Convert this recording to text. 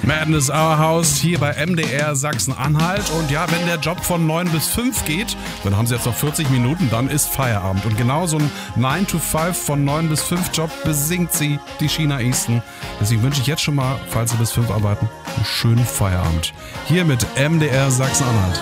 Madness Our House hier bei MDR Sachsen-Anhalt. Und ja, wenn der Job von 9 bis 5 geht, dann haben Sie jetzt noch 40 Minuten, dann ist Feierabend. Und genau so ein 9 to 5 von 9 bis 5 Job besingt sie, die China Easton. Deswegen wünsche ich jetzt schon mal, falls Sie bis 5 arbeiten, einen schönen Feierabend. Hier mit MDR Sachsen-Anhalt.